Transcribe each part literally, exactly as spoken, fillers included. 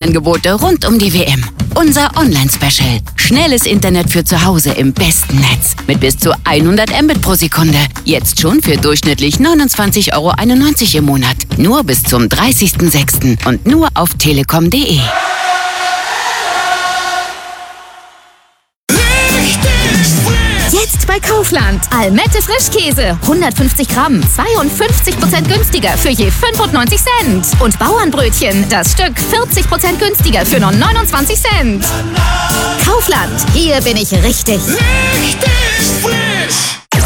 Angebote rund um die W M. Unser Online-Special. Schnelles Internet für zu Hause im besten Netz. Mit bis zu hundert Mbit pro Sekunde. Jetzt schon für durchschnittlich neunundzwanzig Euro einundneunzig im Monat. Nur bis zum dreißigsten sechsten und nur auf telekom punkt de. Jetzt bei Kaufland. Almette Frischkäse. hundertfünfzig Gramm. zweiundfünfzig Prozent günstiger für je fünfundneunzig Cent. Und Bauernbrötchen. Das Stück vierzig Prozent günstiger für nur neunundzwanzig Cent. Kaufland. Hier bin ich richtig. Richtig frisch.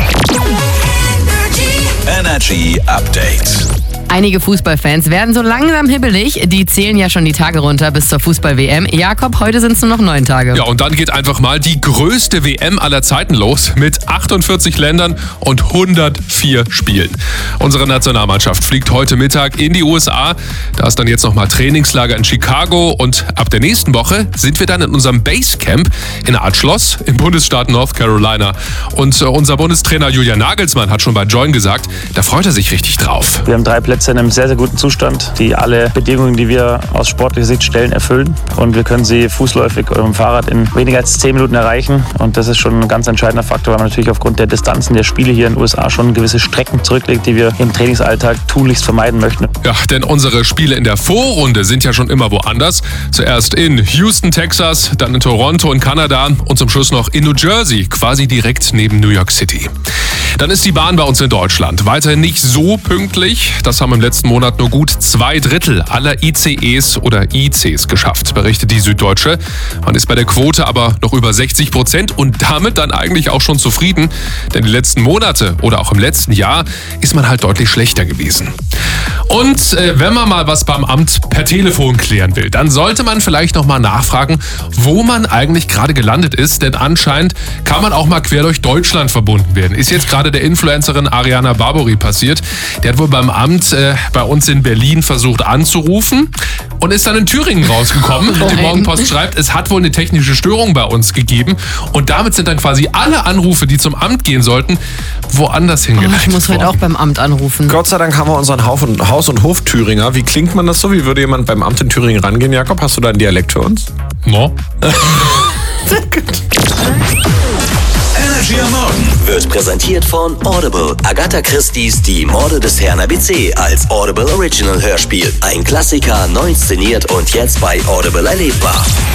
Energy Update. Einige Fußballfans werden so langsam hibbelig. Die zählen ja schon die Tage runter bis zur Fußball-W M. Jakob, heute sind es nur noch neun Tage. Ja, und dann geht einfach mal die größte W M aller Zeiten los mit achtundvierzig Ländern und hundertvier Spielen. Unsere Nationalmannschaft fliegt heute Mittag in die U S A. Da ist dann jetzt nochmal Trainingslager in Chicago und ab der nächsten Woche sind wir dann in unserem Basecamp in einer Art Schloss im Bundesstaat North Carolina. Und äh, unser Bundestrainer Julian Nagelsmann hat schon bei Join gesagt, da freut er sich richtig drauf. Wir haben drei Plätze in einem sehr, sehr guten Zustand, die alle Bedingungen, die wir aus sportlicher Sicht stellen, erfüllen. Und wir können sie fußläufig oder mit dem Fahrrad in weniger als zehn Minuten erreichen. Und das ist schon ein ganz entscheidender Faktor, weil man natürlich aufgrund der Distanzen der Spiele hier in den U S A schon gewisse Strecken zurücklegt, die wir im Trainingsalltag tunlichst vermeiden möchten. Ja, denn unsere Spiele in der Vorrunde sind ja schon immer woanders. Zuerst in Houston, Texas, dann in Toronto in Kanada und zum Schluss noch in New Jersey, quasi direkt neben New York City. Dann ist die Bahn bei uns in Deutschland weiterhin nicht so pünktlich. Das haben im letzten Monat nur gut zwei Drittel aller I C Es oder I Cs geschafft, berichtet die Süddeutsche. Man ist bei der Quote aber noch über sechzig Prozent und damit dann eigentlich auch schon zufrieden. Denn die letzten Monate oder auch im letzten Jahr ist man halt deutlich schlechter gewesen. Und äh, wenn man mal was beim Amt per Telefon klären will, dann sollte man vielleicht nochmal nachfragen, wo man eigentlich gerade gelandet ist. Denn anscheinend kann man auch mal quer durch Deutschland verbunden werden. Ist jetzt gerade der Influencerin Ariana Barbori passiert. Der hat wohl beim Amt äh, bei uns in Berlin versucht anzurufen und ist dann in Thüringen rausgekommen. Die Morgenpost schreibt, es hat wohl eine technische Störung bei uns gegeben. Und damit sind dann quasi alle Anrufe, die zum Amt gehen sollten, woanders hingeleitet Oh, ich muss heute worden. auch beim Amt anrufen. Gott sei Dank haben wir unseren Haus- und, Haus- und Hof-Thüringer. Wie klingt man das so? Wie würde jemand beim Amt in Thüringen rangehen? Jakob, hast du da einen Dialekt für uns? No. Energy am Morgen wird präsentiert von Audible. Agatha Christie's Die Morde des Herrn A B C als Audible Original Hörspiel. Ein Klassiker, neu inszeniert und jetzt bei Audible erlebbar.